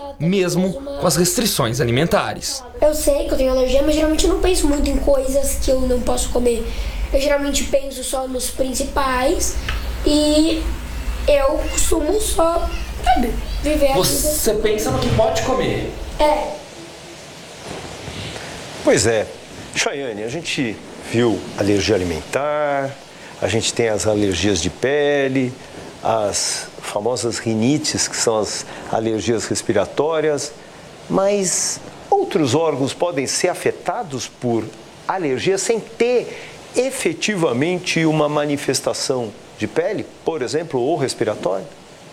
mesmo com as restrições alimentares. Eu sei que eu tenho alergia, mas geralmente eu não penso muito em coisas que eu não posso comer. Eu geralmente penso só nos principais e eu costumo só, sabe, viver a vida. Você pensa no que pode comer? É. Pois é. Chayane, a gente viu alergia alimentar, a gente tem as alergias de pele, as famosas rinites, que são as alergias respiratórias, mas outros órgãos podem ser afetados por alergia sem ter efetivamente uma manifestação de pele, por exemplo, ou respiratória?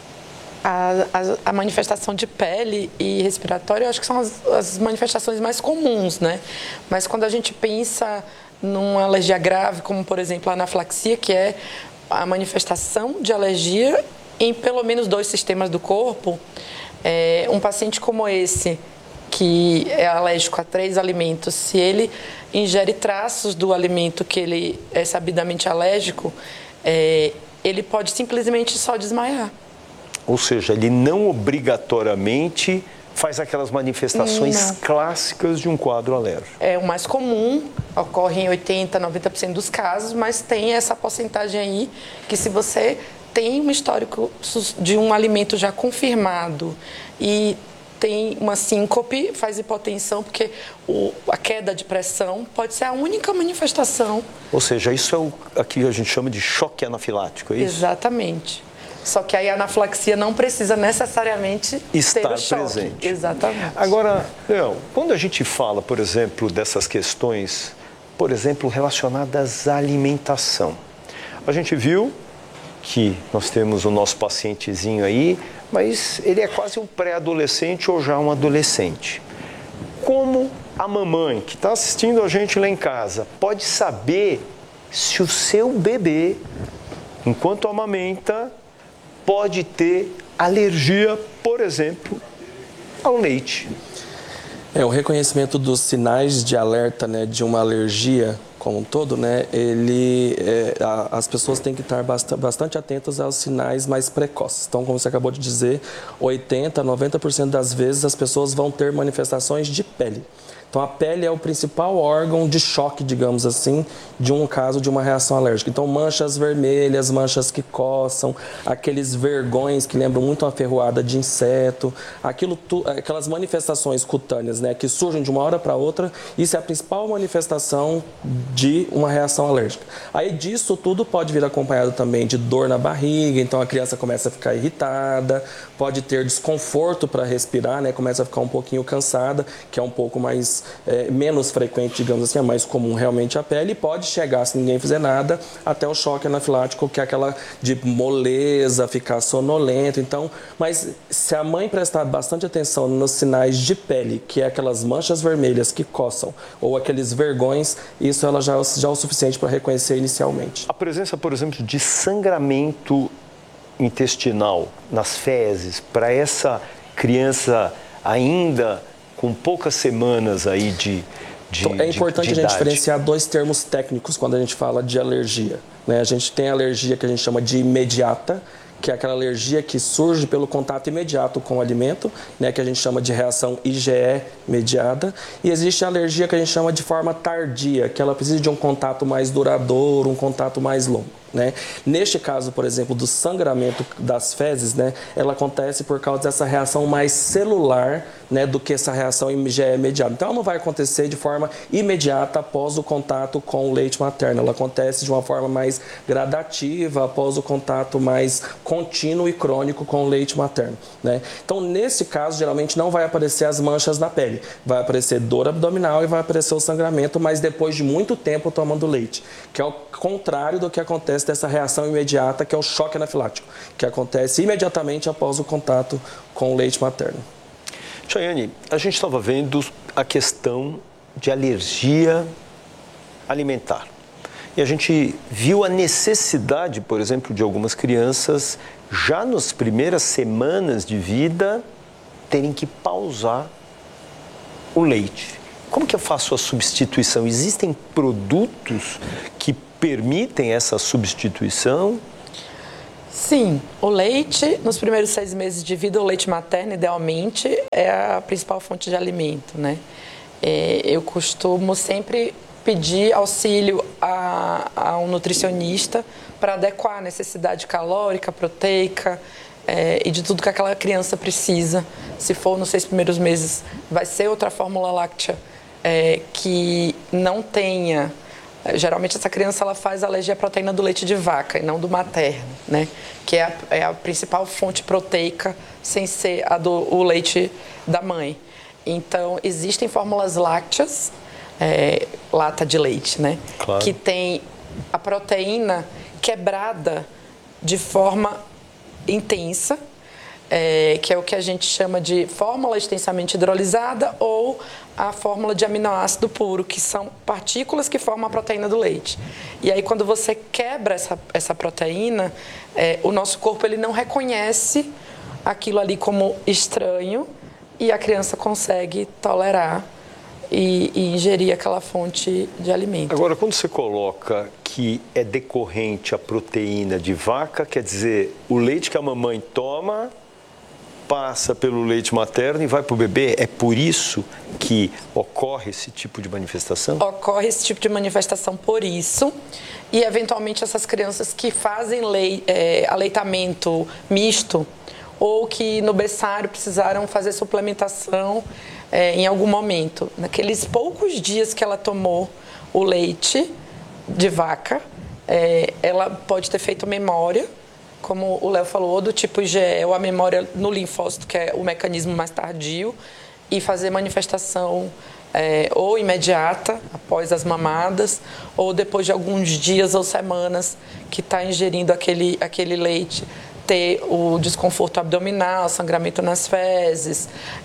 A manifestação de pele e respiratória, eu acho que são as manifestações mais comuns, né? Mas quando a gente pensa numa alergia grave, como por exemplo a anafilaxia, que é a manifestação de alergia em pelo menos 2 sistemas do corpo, um paciente como esse, que é alérgico a 3 alimentos, se ele ingere traços do alimento que ele é sabidamente alérgico, ele pode simplesmente só desmaiar. Ou seja, ele não obrigatoriamente faz aquelas manifestações clássicas de um quadro alérgico. É o mais comum, ocorre em 80%, 90% dos casos, mas tem essa porcentagem aí que se você tem um histórico de um alimento já confirmado e tem uma síncope, faz hipotensão, porque a queda de pressão pode ser a única manifestação. Ou seja, isso é o que a gente chama de choque anafilático, é isso? Exatamente. Só que aí a anafilaxia não precisa necessariamente estar ter o choque. presente. Exatamente. Agora, Leão, quando a gente fala, por exemplo, dessas questões, por exemplo, relacionadas à alimentação, a gente viu que nós temos o nosso pacientezinho aí, mas ele é quase um pré-adolescente ou já um adolescente. Como a mamãe que está assistindo a gente lá em casa pode saber se o seu bebê, enquanto amamenta, pode ter alergia, por exemplo, ao leite? O reconhecimento dos sinais de alerta, né, de uma alergia como um todo, né, as pessoas têm que estar bastante atentas aos sinais mais precoces. Então, como você acabou de dizer, 80%, 90% das vezes as pessoas vão ter manifestações de pele. Então, a pele é o principal órgão de choque, digamos assim, de um caso de uma reação alérgica. Então, manchas vermelhas, manchas que coçam, aqueles vergões que lembram muito uma ferroada de inseto, aquelas manifestações cutâneas, né, que surgem de uma hora para outra, isso é a principal manifestação de uma reação alérgica. Aí, disso tudo pode vir acompanhado também de dor na barriga, então a criança começa a ficar irritada, pode ter desconforto para respirar, né, começa a ficar um pouquinho cansada, que é um pouco mais menos frequente, digamos assim, é mais comum realmente a pele, e pode chegar, se ninguém fizer nada, até o choque anafilático, que é aquela de moleza, ficar sonolento. Então, mas se a mãe prestar bastante atenção nos sinais de pele, que é aquelas manchas vermelhas que coçam, ou aqueles vergões, isso ela já é o suficiente para reconhecer inicialmente. A presença, por exemplo, de sangramento intestinal nas fezes, para essa criança ainda com poucas semanas aí então, é importante a gente diferenciar 2 termos técnicos quando a gente fala de alergia, né? A gente tem a alergia que a gente chama de imediata, que é aquela alergia que surge pelo contato imediato com o alimento, né, que a gente chama de reação IgE mediada, e existe a alergia que a gente chama de forma tardia, que ela precisa de um contato mais duradouro, um contato mais longo, né? Neste caso, por exemplo, do sangramento das fezes, né, ela acontece por causa dessa reação mais celular, né, do que essa reação IgE mediada. Então, ela não vai acontecer de forma imediata após o contato com o leite materno, ela acontece de uma forma mais gradativa após o contato mais contínuo e crônico com o leite materno, né? Então, nesse caso, geralmente não vai aparecer as manchas na pele, vai aparecer dor abdominal e vai aparecer o sangramento, mas depois de muito tempo tomando leite, que é o contrário do que acontece dessa reação imediata, que é o choque anafilático, que acontece imediatamente após o contato com o leite materno. Chayane, a gente estava vendo a questão de alergia alimentar. E a gente viu a necessidade, por exemplo, de algumas crianças, já nas primeiras semanas de vida, terem que pausar o leite. Como que eu faço a substituição? Existem produtos que permitem essa substituição? Sim, o leite, nos primeiros 6 meses de vida, o leite materno, idealmente, é a principal fonte de alimento, né? Eu costumo sempre pedir auxílio a um nutricionista para adequar a necessidade calórica, proteica e de tudo que aquela criança precisa. Se for nos 6 primeiros meses, vai ser outra fórmula láctea que não tenha... Geralmente essa criança ela faz alergia à proteína do leite de vaca e não do materno, né? Que é a principal fonte proteica sem ser o leite da mãe. Então, existem fórmulas lácteas, lata de leite, né? Claro. Que tem a proteína quebrada de forma intensa, que é o que a gente chama de fórmula extensamente hidrolisada ou a fórmula de aminoácido puro, que são partículas que formam a proteína do leite. E aí, quando você quebra essa proteína, o nosso corpo ele não reconhece aquilo ali como estranho e a criança consegue tolerar e ingerir aquela fonte de alimento. Agora, quando você coloca que é decorrente a proteína de vaca, quer dizer, o leite que a mamãe toma passa pelo leite materno e vai para o bebê. É por isso que ocorre esse tipo de manifestação? Ocorre esse tipo de manifestação por isso. E, eventualmente, essas crianças que fazem aleitamento misto ou que no berçário precisaram fazer suplementação em algum momento. Naqueles poucos dias que ela tomou o leite de vaca, ela pode ter feito memória, como o Léo falou, ou do tipo IgE, ou a memória no linfócito, que é o mecanismo mais tardio, e fazer manifestação ou imediata, após as mamadas, ou depois de alguns dias ou semanas que está ingerindo aquele leite, ter o desconforto abdominal, sangramento nas fezes,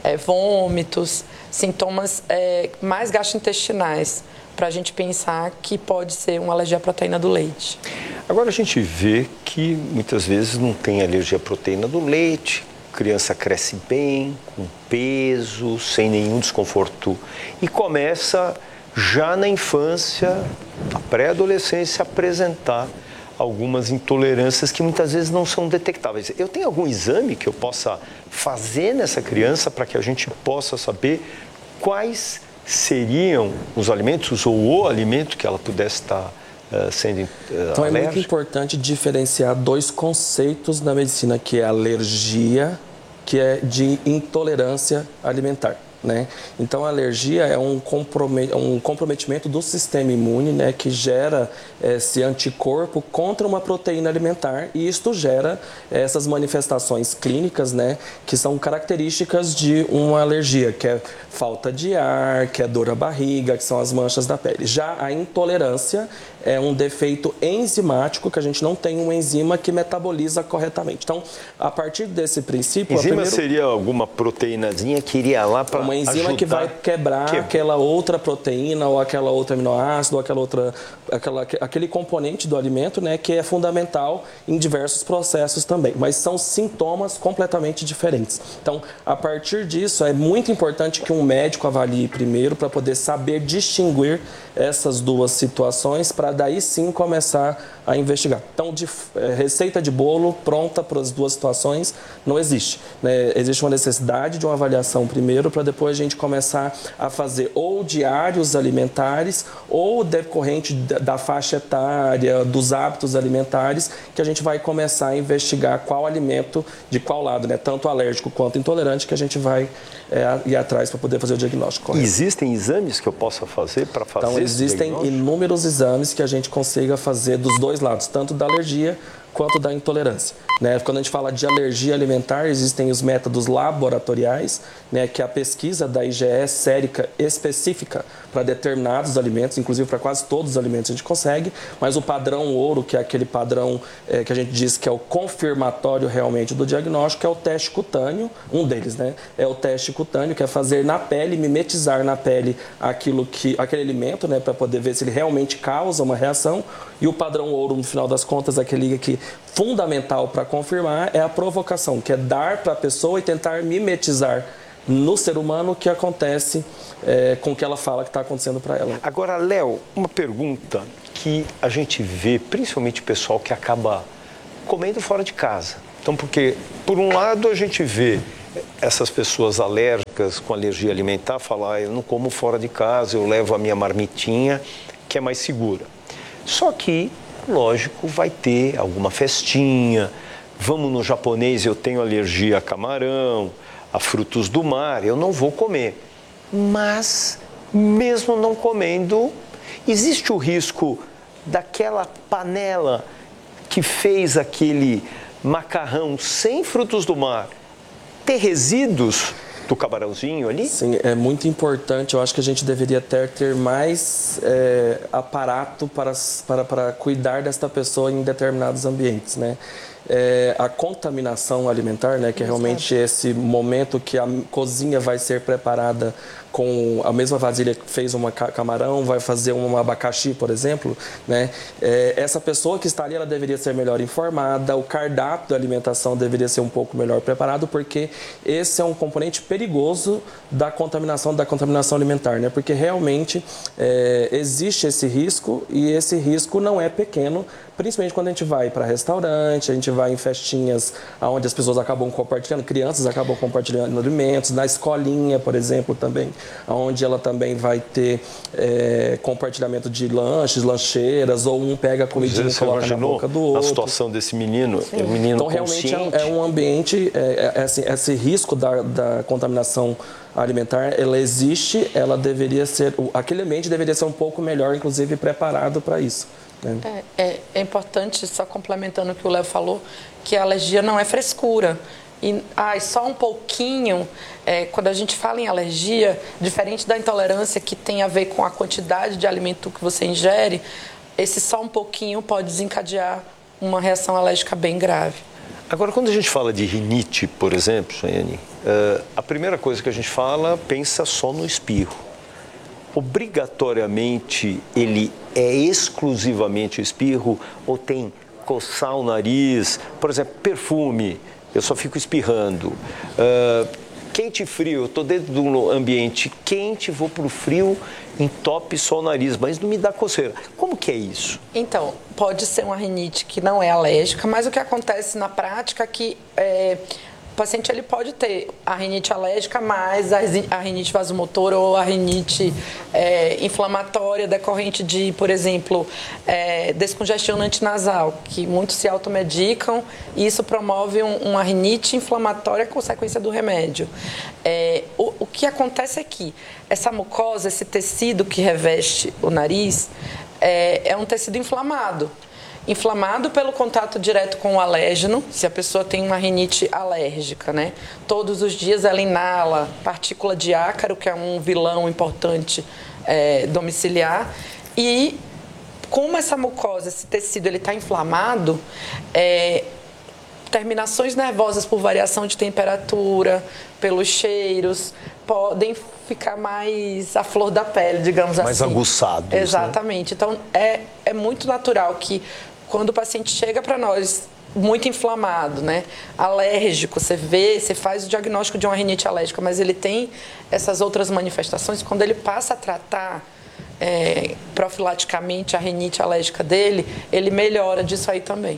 vômitos, sintomas mais gastrointestinais, para a gente pensar que pode ser uma alergia à proteína do leite. Agora a gente vê que muitas vezes não tem alergia à proteína do leite, a criança cresce bem, com peso, sem nenhum desconforto e começa já na infância, na pré-adolescência, a apresentar algumas intolerâncias que muitas vezes não são detectáveis. Eu tenho algum exame que eu possa fazer nessa criança para que a gente possa saber quais seriam os alimentos ou o alimento que ela pudesse estar sendo Então alérgica? é muito importante diferenciar 2 conceitos na medicina, que é alergia, que é de intolerância alimentar, né? Então a alergia é um comprometimento do sistema imune, né, que gera esse anticorpo contra uma proteína alimentar e isto gera essas manifestações clínicas, né, que são características de uma alergia, que é falta de ar, que é dor à barriga, que são as manchas da pele. Já a intolerância é um defeito enzimático, que a gente não tem uma enzima que metaboliza corretamente. Então, a partir desse princípio... Enzima seria alguma proteínazinha que iria lá para uma enzima ajudar... que vai quebrar aquela outra proteína ou aquela outra aminoácido ou aquele componente do alimento, né, que é fundamental em diversos processos também. Mas são sintomas completamente diferentes. Então, a partir disso, é muito importante que um médico avalie primeiro para poder saber distinguir essas duas situações para daí sim começar a investigar. Então, receita de bolo pronta para as duas situações não existe, né? Existe uma necessidade de uma avaliação primeiro para depois a gente começar a fazer ou diários alimentares ou decorrente da faixa etária, dos hábitos alimentares, que a gente vai começar a investigar qual alimento, de qual lado, né? Tanto alérgico quanto intolerante, que a gente vai ir atrás para poder fazer o diagnóstico correto. Existem exames que eu possa fazer para fazer Então, existem inúmeros exames que a gente consiga fazer dos dois lados, tanto da alergia quanto da intolerância, né? Quando a gente fala de alergia alimentar, existem os métodos laboratoriais, né, que é a pesquisa da IgE sérica específica para determinados alimentos, inclusive para quase todos os alimentos a gente consegue, mas o padrão ouro, que é aquele padrão que a gente diz que é o confirmatório realmente do diagnóstico, é o teste cutâneo, um deles, né? É o teste cutâneo, que é fazer na pele, mimetizar na pele aquele alimento, né, para poder ver se ele realmente causa uma reação, e o padrão ouro, no final das contas, aquele que fundamental para confirmar é a provocação, que é dar para a pessoa e tentar mimetizar no ser humano o que acontece com o que ela fala que está acontecendo para ela. Agora, Léo, uma pergunta que a gente vê, principalmente o pessoal que acaba comendo fora de casa. Então, porque, por um lado, a gente vê essas pessoas alérgicas com alergia alimentar falar, eu não como fora de casa, eu levo a minha marmitinha, que é mais segura. Só que, lógico, vai ter alguma festinha, vamos no japonês, eu tenho alergia a camarão, a frutos do mar, eu não vou comer. Mas, mesmo não comendo, existe o risco daquela panela que fez aquele macarrão sem frutos do mar ter resíduos do camarãozinho ali? Sim, é muito importante. Eu acho que a gente deveria ter mais aparato para cuidar desta pessoa em determinados ambientes, né? A contaminação alimentar, né, que é realmente esse momento que a cozinha vai ser preparada com a mesma vasilha que fez um camarão, vai fazer um abacaxi, por exemplo, né? Essa pessoa que está ali, ela deveria ser melhor informada, o cardápio da alimentação deveria ser um pouco melhor preparado, porque esse é um componente perigoso da contaminação alimentar, né? Porque realmente existe esse risco e esse risco não é pequeno, principalmente quando a gente vai para restaurante, a gente vai em festinhas onde as pessoas acabam compartilhando, crianças acabam compartilhando alimentos, na escolinha, por exemplo, também, onde ela também vai ter compartilhamento de lanches, lancheiras, ou um pega a comidinha e coloca na boca do outro. A situação desse menino, é um menino então, realmente consciente. é um ambiente, esse risco da contaminação alimentar, ela existe, ela deveria ser, aquele ambiente deveria ser um pouco melhor, inclusive, preparado para isso. É importante, só complementando o que o Léo falou, que a alergia não é frescura. E só um pouquinho, quando a gente fala em alergia, diferente da intolerância que tem a ver com a quantidade de alimento que você ingere, esse só um pouquinho pode desencadear uma reação alérgica bem grave. Agora, quando a gente fala de rinite, por exemplo, Chayane, a primeira coisa que a gente fala, pensa só no espirro. Obrigatoriamente ele é exclusivamente espirro ou tem coçar o nariz, por exemplo, perfume, eu só fico espirrando. Quente e frio, eu estou dentro de um ambiente quente, vou para o frio, entope só o nariz, mas não me dá coceira. Como que é isso? Então, pode ser uma rinite que não é alérgica, mas o que acontece na prática é que o paciente ele pode ter a rinite alérgica, mas a rinite vasomotora ou a rinite inflamatória decorrente de, por exemplo, descongestionante nasal, que muitos se automedicam e isso promove uma rinite inflamatória consequência do remédio. O que acontece é que essa mucosa, esse tecido que reveste o nariz, é um tecido inflamado. Inflamado pelo contato direto com o alérgeno, se a pessoa tem uma rinite alérgica, né? Todos os dias ela inala partícula de ácaro, que é um vilão importante domiciliar, e como essa mucosa, esse tecido, ele está inflamado, terminações nervosas por variação de temperatura, pelos cheiros, podem ficar mais à flor da pele, digamos assim. Mais aguçados. Exatamente. Né? Então, é muito natural que quando o paciente chega para nós muito inflamado, né, alérgico, você faz o diagnóstico de uma rinite alérgica, mas ele tem essas outras manifestações, quando ele passa a tratar profilaticamente a rinite alérgica dele, ele melhora disso aí também.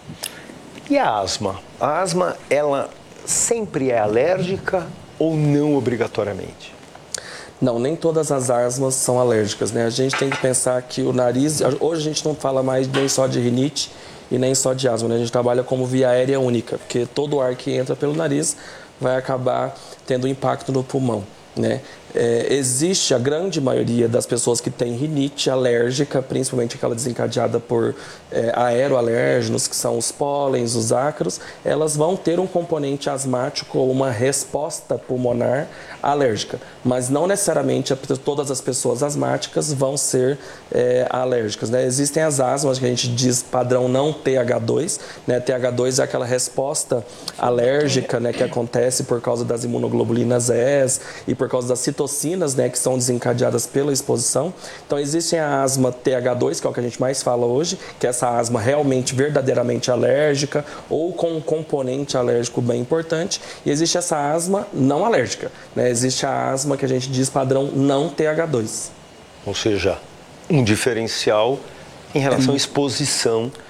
E a asma? A asma, ela sempre é alérgica ou não obrigatoriamente? Não, nem todas as asmas são alérgicas, né? A gente tem que pensar que o nariz... Hoje a gente não fala mais nem só de rinite e nem só de asma, né? A gente trabalha como via aérea única, porque todo o ar que entra pelo nariz vai acabar tendo impacto no pulmão, né? Existe a grande maioria das pessoas que tem rinite alérgica, principalmente aquela desencadeada por aeroalérgenos, que são os pólens, os ácaros, elas vão ter um componente asmático ou uma resposta pulmonar alérgica, mas não necessariamente todas as pessoas asmáticas vão ser alérgicas, né? Existem as asmas que a gente diz padrão não TH2, né? TH2 é aquela resposta alérgica, né, que acontece por causa das imunoglobulinas S e por causa das citocinas, né, que são desencadeadas pela exposição. Então, existe a asma TH2, que é o que a gente mais fala hoje, que é essa asma realmente, verdadeiramente alérgica ou com um componente alérgico bem importante. E existe essa asma não alérgica, né? Existe a asma que a gente diz padrão não TH2. Ou seja, um diferencial em relação à exposição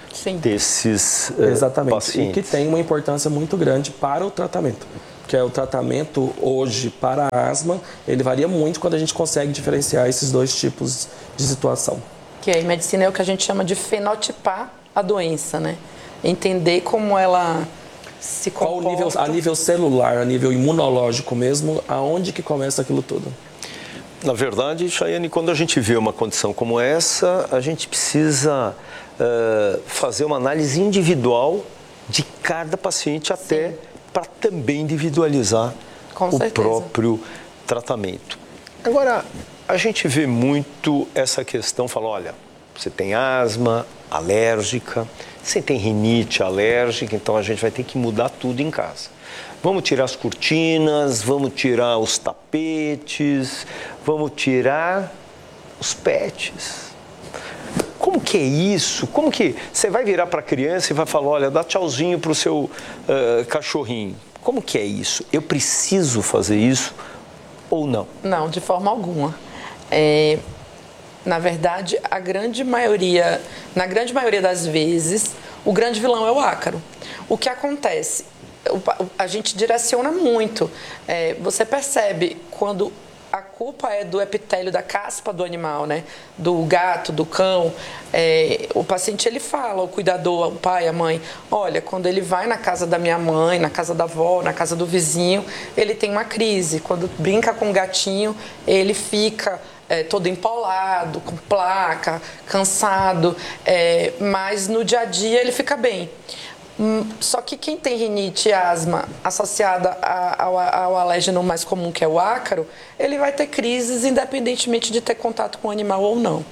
desses Exatamente. pacientes. E que tem uma importância muito grande para o tratamento. Que é o tratamento hoje para a asma, ele varia muito quando a gente consegue diferenciar esses dois tipos de situação. Que em medicina é o que a gente chama de fenotipar a doença, né? Entender como ela se comporta. Qual o nível, a nível celular, a nível imunológico mesmo, aonde que começa aquilo tudo? Na verdade, Chayane, quando a gente vê uma condição como essa, a gente precisa fazer uma análise individual de cada paciente até para também individualizar o próprio tratamento. Agora, a gente vê muito essa questão, fala, olha, você tem asma alérgica, você tem rinite alérgica, então a gente vai ter que mudar tudo em casa. Vamos tirar as cortinas, vamos tirar os tapetes, vamos tirar os pets. Como que é isso? Como que você vai virar para a criança e vai falar, olha, dá tchauzinho para o seu cachorrinho? Como que é isso? Eu preciso fazer isso ou não? Não, de forma alguma. Na verdade, na grande maioria das vezes, o grande vilão é o ácaro. O que acontece? A gente direciona muito. Você percebe quando a culpa é do epitélio da caspa do animal, né? Do gato, do cão. O paciente, ele fala, o cuidador, o pai, a mãe, olha, quando ele vai na casa da minha mãe, na casa da avó, na casa do vizinho, ele tem uma crise. Quando brinca com o gatinho, ele fica todo empolado, com placa, cansado, mas no dia a dia ele fica bem. Só que quem tem rinite e asma associada ao alérgeno mais comum, que é o ácaro, ele vai ter crises independentemente de ter contato com o animal ou não.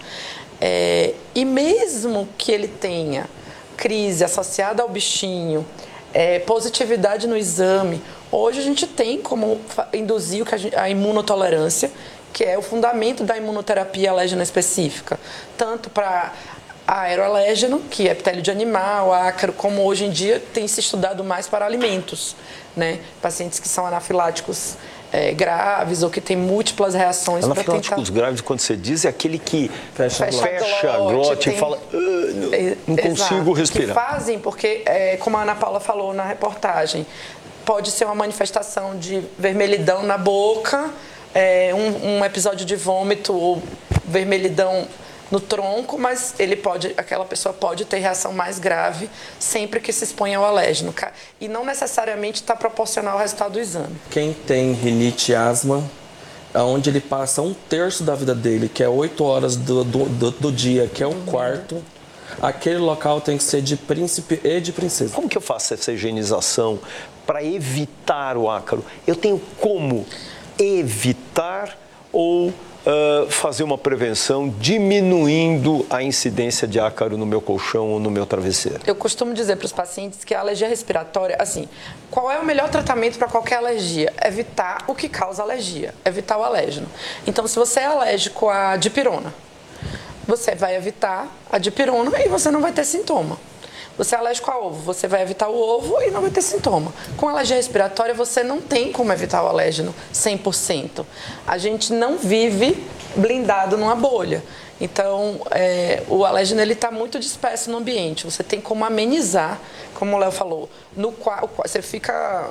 E mesmo que ele tenha crise associada ao bichinho, positividade no exame, hoje a gente tem como induzir a imunotolerância, que é o fundamento da imunoterapia alérgena específica, tanto para aeroalérgeno, que é epitélio de animal, ácaro, como hoje em dia tem se estudado mais para alimentos, né? Pacientes que são anafiláticos graves ou que têm múltiplas reações. Anafiláticos graves, quando você diz, é aquele que fecha a glote e fala, não consigo respirar. Que fazem, porque, como a Ana Paula falou na reportagem, pode ser uma manifestação de vermelhidão na boca, um episódio de vômito ou vermelhidão no tronco, mas aquela pessoa pode ter reação mais grave sempre que se expõe ao alérgeno. E não necessariamente está proporcional ao resultado do exame. Quem tem rinite e asma, onde ele passa 1/3 da vida dele, que é 8 horas do dia, que é um quarto, aquele local tem que ser de príncipe e de princesa. Como que eu faço essa higienização para evitar o ácaro? Eu tenho como evitar ou fazer uma prevenção diminuindo a incidência de ácaro no meu colchão ou no meu travesseiro? Eu costumo dizer para os pacientes que a alergia respiratória, assim, qual é o melhor tratamento para qualquer alergia? Evitar o que causa alergia, evitar o alérgeno. Então, se você é alérgico à dipirona, você vai evitar a dipirona e você não vai ter sintoma. Você é alérgico a ovo, você vai evitar o ovo e não vai ter sintoma. Com alergia respiratória, você não tem como evitar o alérgeno 100%. A gente não vive blindado numa bolha. Então, o alérgeno está muito disperso no ambiente. Você tem como amenizar, como o Léo falou, você fica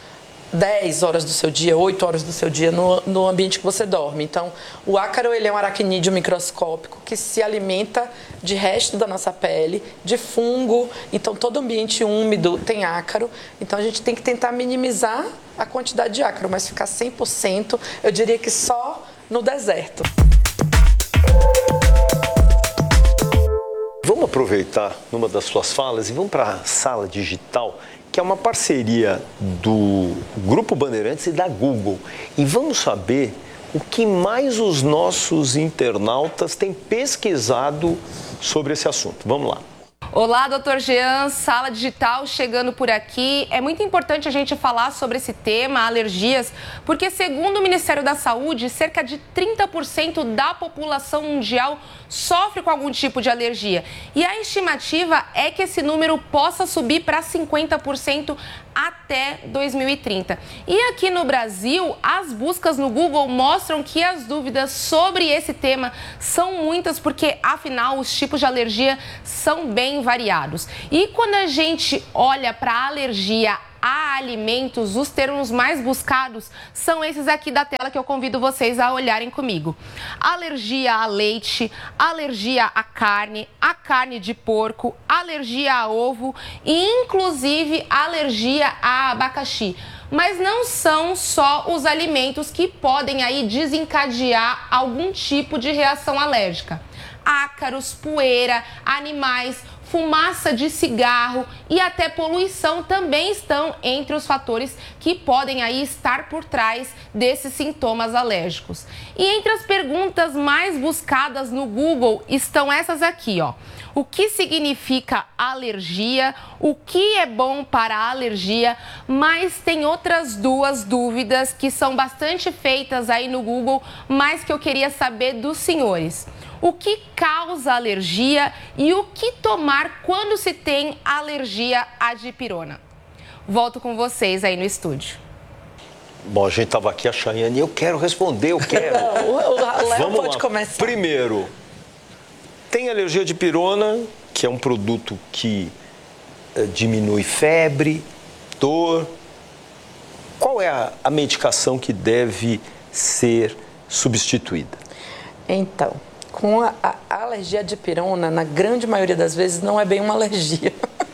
10 horas do seu dia, 8 horas do seu dia no ambiente que você dorme. Então, o ácaro, ele é um aracnídeo microscópico que se alimenta de resto da nossa pele, de fungo. Então, todo ambiente úmido tem ácaro. Então, a gente tem que tentar minimizar a quantidade de ácaro, mas ficar 100%, eu diria que só no deserto. Vamos aproveitar numa das suas falas e vamos para a sala digital, que é uma parceria do Grupo Bandeirantes e da Google. E vamos saber o que mais os nossos internautas têm pesquisado sobre esse assunto. Vamos lá. Olá, Dr. Jean, Sala Digital chegando por aqui. É muito importante a gente falar sobre esse tema, alergias, porque segundo o Ministério da Saúde, cerca de 30% da população mundial sofre com algum tipo de alergia. E a estimativa é que esse número possa subir para 50% até 2030. E aqui no Brasil, as buscas no Google mostram que as dúvidas sobre esse tema são muitas, porque afinal os tipos de alergia são bem bem variados. E quando a gente olha para alergia a alimentos, os termos mais buscados são esses aqui da tela que eu convido vocês a olharem comigo. Alergia a leite, alergia à carne, a carne de porco, alergia a ovo e inclusive alergia a abacaxi. Mas não são só os alimentos que podem aí desencadear algum tipo de reação alérgica. Ácaros, poeira, animais, fumaça de cigarro e até poluição também estão entre os fatores que podem aí estar por trás desses sintomas alérgicos. E entre as perguntas mais buscadas no Google estão essas aqui, ó. O que significa alergia? O que é bom para a alergia? Mas tem outras duas dúvidas que são bastante feitas aí no Google, mas que eu queria saber dos senhores. O que causa alergia e o que tomar quando se tem alergia à dipirona? Volto com vocês aí no estúdio. Bom, a gente estava aqui, a Chayane, eu quero responder, eu quero. O Léo Vamos pode lá. começar. Primeiro, tem alergia à dipirona, que é um produto que diminui febre, dor. Qual é a medicação que deve ser substituída? Então, com a alergia à dipirona, na grande maioria das vezes, não é bem uma alergia.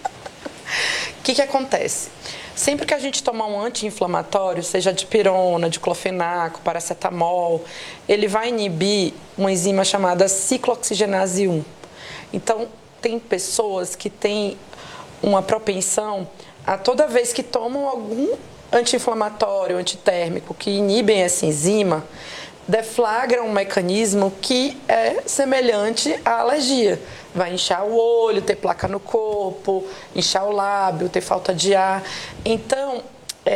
O que acontece? Sempre que a gente toma um anti-inflamatório, seja dipirona, diclofenaco, paracetamol, ele vai inibir uma enzima chamada ciclooxigenase 1. Então, tem pessoas que têm uma propensão a toda vez que tomam algum anti-inflamatório, antitérmico, que inibem essa enzima, deflagram um mecanismo que é semelhante à alergia. Vai inchar o olho, ter placa no corpo, inchar o lábio, ter falta de ar. Então,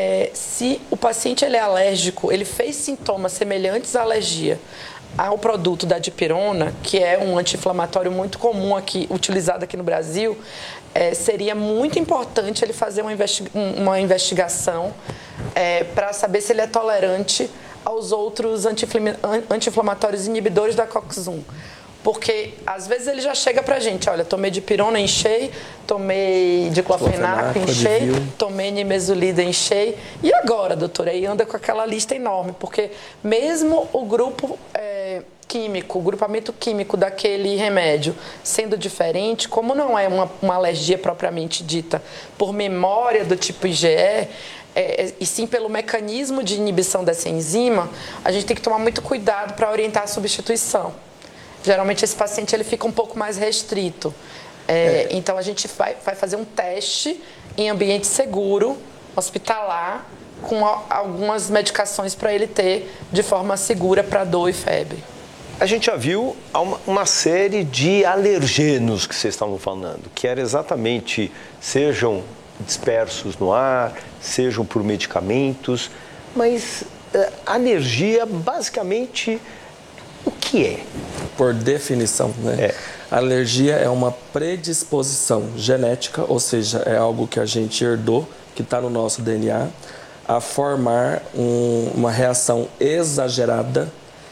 se o paciente ele é alérgico, ele fez sintomas semelhantes à alergia ao produto da dipirona, que é um anti-inflamatório muito comum aqui, utilizado aqui no Brasil, seria muito importante ele fazer uma investigação para saber se ele é tolerante aos outros anti-inflamatórios inibidores da COX-1. Porque, às vezes, ele já chega pra gente, olha, tomei dipirona, enchei, tomei diclofenaco, enchei, tomei nimesulida, enchei. E agora, doutora? Aí anda com aquela lista enorme, porque mesmo o grupo químico, o grupamento químico daquele remédio sendo diferente, como não é uma alergia propriamente dita por memória do tipo IgE, e sim pelo mecanismo de inibição dessa enzima, a gente tem que tomar muito cuidado para orientar a substituição. Geralmente esse paciente ele fica um pouco mais restrito. Então a gente vai fazer um teste em ambiente seguro, hospitalar, com algumas medicações para ele ter de forma segura para dor e febre. A gente já viu uma série de alergenos que vocês estavam falando, que era exatamente, sejam dispersos no ar, sejam por medicamentos, mas alergia, basicamente, o que é? Por definição, né? Alergia é uma predisposição genética, ou seja, é algo que a gente herdou, que está no nosso DNA, a formar uma reação exagerada,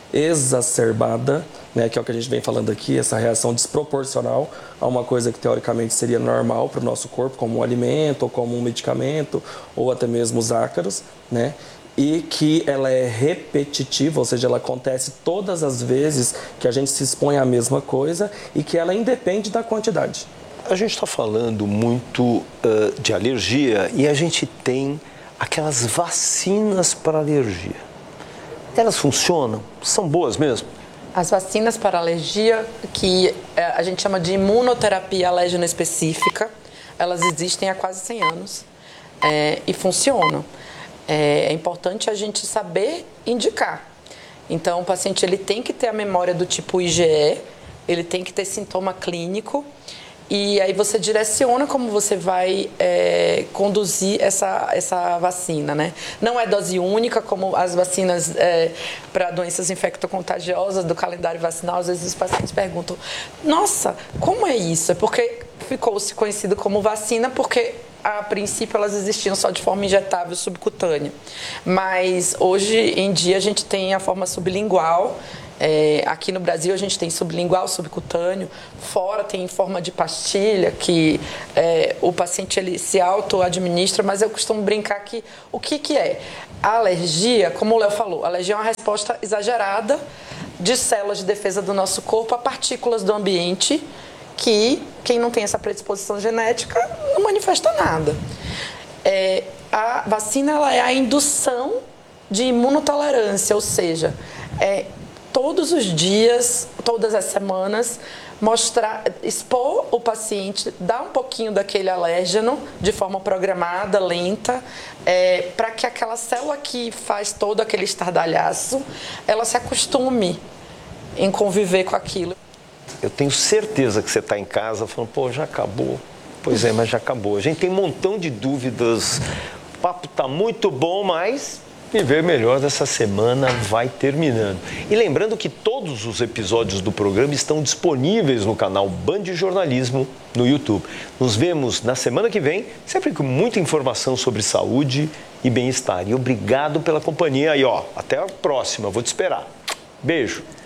exacerbada, né, que é o que a gente vem falando aqui, essa reação desproporcional a uma coisa que teoricamente seria normal para o nosso corpo, como um alimento, ou como um medicamento, ou até mesmo os ácaros, né? E que ela é repetitiva, ou seja, ela acontece todas as vezes que a gente se expõe à mesma coisa e que ela independe da quantidade. A gente está falando muito de alergia e a gente tem aquelas vacinas para alergia. Elas funcionam? São boas mesmo? As vacinas para alergia, que a gente chama de imunoterapia alérgena específica, elas existem há quase 100 anos e funcionam. É importante a gente saber indicar. Então, o paciente ele tem que ter a memória do tipo IgE, ele tem que ter sintoma clínico e aí você direciona como você vai conduzir essa vacina, né? Não é dose única, como as vacinas para doenças infectocontagiosas do calendário vacinal. Às vezes os pacientes perguntam, nossa, como é isso? É porque ficou-se conhecido como vacina porque a princípio elas existiam só de forma injetável subcutânea, mas hoje em dia a gente tem a forma sublingual Aqui no Brasil a gente tem sublingual, subcutâneo, fora tem em forma de pastilha, que o paciente ele se auto-administra, mas eu costumo brincar que o que é? A alergia, como o Léo falou, a alergia é uma resposta exagerada de células de defesa do nosso corpo a partículas do ambiente, que quem não tem essa predisposição genética não manifesta nada. A vacina ela é a indução de imunotolerância, ou seja, todos os dias, todas as semanas, expor o paciente, dar um pouquinho daquele alérgeno de forma programada, lenta, para que aquela célula que faz todo aquele estardalhaço, ela se acostume em conviver com aquilo. Eu tenho certeza que você está em casa falando, pô, já acabou. Pois é, mas já acabou. A gente tem um montão de dúvidas, o papo está muito bom, mas Viver Melhor dessa semana vai terminando. E lembrando que todos os episódios do programa estão disponíveis no canal Band Jornalismo no YouTube. Nos vemos na semana que vem, sempre com muita informação sobre saúde e bem-estar. E obrigado pela companhia aí, ó. Até a próxima, vou te esperar. Beijo.